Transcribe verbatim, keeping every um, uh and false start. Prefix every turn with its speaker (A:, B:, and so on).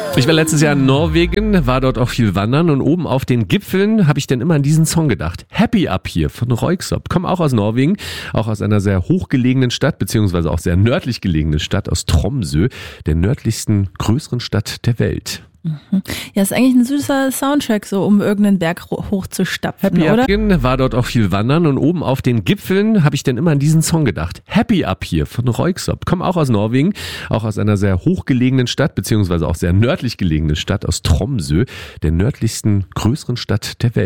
A: Ich war letztes Jahr in Norwegen, war dort auch viel wandern und oben auf den Gipfeln habe ich dann immer an diesen Song gedacht. Happy Up hier von Röyksopp. Komme auch aus Norwegen, auch aus einer sehr hochgelegenen Stadt, beziehungsweise auch sehr nördlich gelegenen Stadt, aus Tromsø, der nördlichsten größeren Stadt der Welt.
B: Ja, ist eigentlich ein süßer Soundtrack, so um irgendeinen Berg hochzustapfen,
A: Happy
B: oder?
A: Up war dort auch viel wandern und oben auf den Gipfeln habe ich dann immer an diesen Song gedacht. Happy Up hier von Röyksopp. Komme auch aus Norwegen, auch aus einer sehr hochgelegenen Stadt, beziehungsweise auch sehr nördlich gelegenen Stadt, aus Tromsø, der nördlichsten größeren Stadt der Welt.